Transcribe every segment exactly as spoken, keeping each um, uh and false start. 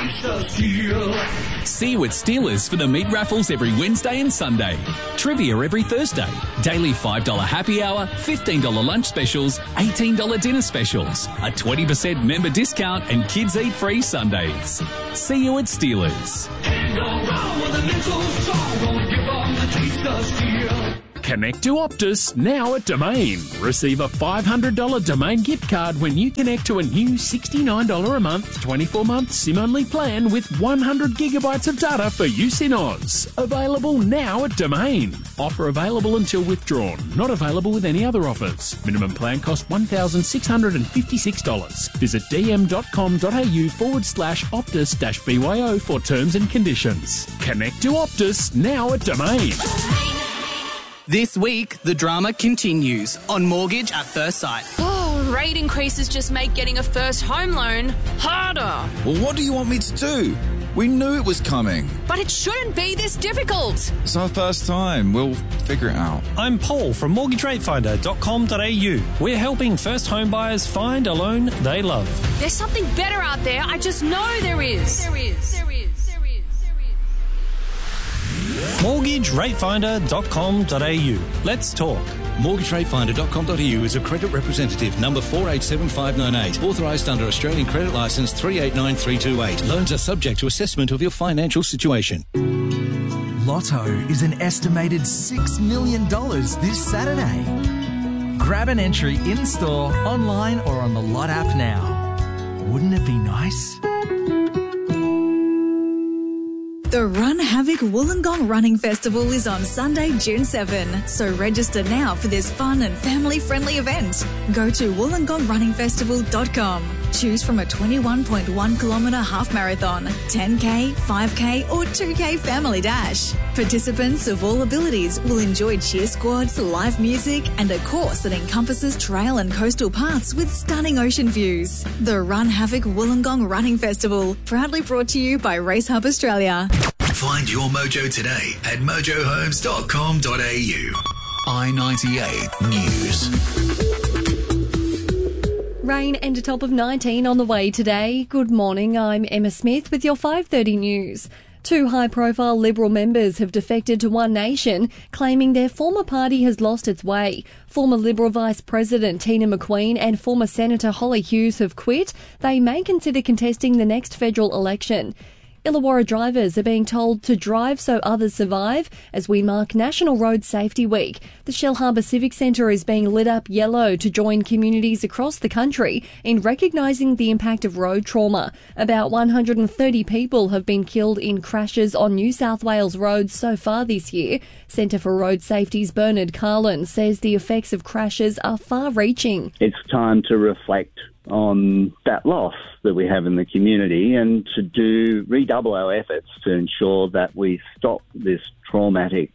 See you at Steelers for the meat raffles every Wednesday and Sunday. Trivia every Thursday. Daily five dollars happy hour, fifteen dollars lunch specials, eighteen dollars dinner specials, a twenty percent member discount and kids eat free Sundays. See you at Steelers. Connect to Optus now at Domain. Receive a five hundred dollars Domain gift card when you connect to a new sixty-nine dollars a month, twenty-four month SIM-only plan with one hundred gigabytes of data for use in Oz. Available now at Domain. Offer available until withdrawn. Not available with any other offers. Minimum plan cost one thousand six hundred fifty-six dollars. Visit dm.com.au forward slash Optus dash BYO for terms and conditions. Connect to Optus now at Domain. This week, the drama continues on Mortgage at First Sight. Oh, rate increases just make getting a first home loan harder. Well, what do you want me to do? We knew it was coming. But it shouldn't be this difficult. It's our first time. We'll figure it out. I'm Paul from mortgage rate finder dot com dot a u. We're helping first home buyers find a loan they love. There's something better out there. I just know there is. There is. There is. mortgage rate finder dot com dot a u. Let's talk. mortgage rate finder dot com dot a u is a credit representative number four eight seven five nine eight, authorised under Australian Credit Licence three eight nine three two eight. Loans are subject to assessment of your financial situation. Lotto is an estimated six million dollars this Saturday. Grab an entry in-store, online or on the Lot app now. Wouldn't it be nice? The Run Havoc Wollongong Running Festival is on Sunday, June seventh, so register now for this fun and family-friendly event. Go to wollongong running festival dot com. Choose from a twenty-one point one kilometre half marathon, ten K, five K or two K family dash. Participants of all abilities will enjoy cheer squads, live music and a course that encompasses trail and coastal paths with stunning ocean views. The Run Havoc Wollongong Running Festival, proudly brought to you by Race Hub Australia. Find your mojo today at mojo homes dot com dot a u. I ninety-eight News. Rain and a top of nineteen on the way today. Good morning, I'm Emma Smith with your five thirty news. Two high-profile Liberal members have defected to One Nation, claiming their former party has lost its way. Former Liberal Vice President Tina McQueen and former Senator Holly Hughes have quit. They may consider contesting the next federal election. Illawarra drivers are being told to drive so others survive as we mark National Road Safety Week. The Shellharbour Civic Centre is being lit up yellow to join communities across the country in recognising the impact of road trauma. About one hundred thirty people have been killed in crashes on New South Wales roads so far this year. Centre for Road Safety's Bernard Carlin says the effects of crashes are far-reaching. It's time to reflect on that loss that we have in the community and to do redouble our efforts to ensure that we stop this traumatic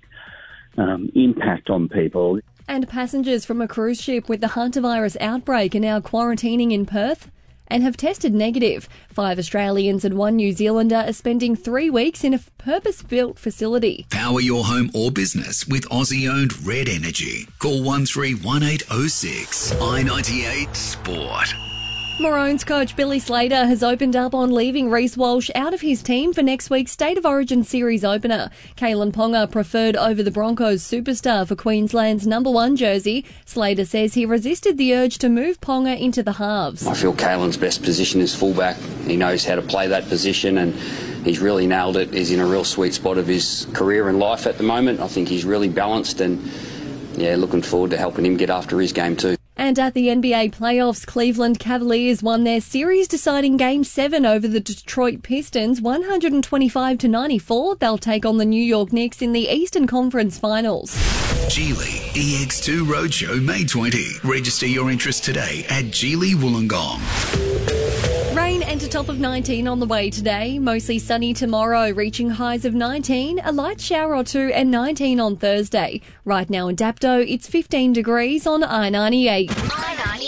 um, impact on people. And passengers from a cruise ship with the hantavirus outbreak are now quarantining in Perth and have tested negative. Five Australians and one New Zealander are spending three weeks in a purpose-built facility. Power your home or business with Aussie-owned Red Energy. Call one three one eight oh six. I ninety-eight Sport. Maroons coach Billy Slater has opened up on leaving Reece Walsh out of his team for next week's State of Origin Series opener. Kalen Ponga preferred over the Broncos superstar for Queensland's number one jersey. Slater says he resisted the urge to move Ponga into the halves. I feel Kalen's best position is fullback. He knows how to play that position and he's really nailed it. He's in a real sweet spot of his career and life at the moment. I think he's really balanced and, yeah, looking forward to helping him get after his game too. And at the N B A playoffs, Cleveland Cavaliers won their series-deciding Game seven over the Detroit Pistons, one twenty-five to ninety-four. They'll take on the New York Knicks in the Eastern Conference Finals. Geely E X two Roadshow May twentieth. Register your interest today at Geely Wollongong. Rain and a top of nineteen on the way today. Mostly sunny tomorrow, reaching highs of nineteen, a light shower or two and nineteen on Thursday. Right now in Dapto, it's fifteen degrees on I ninety-eight.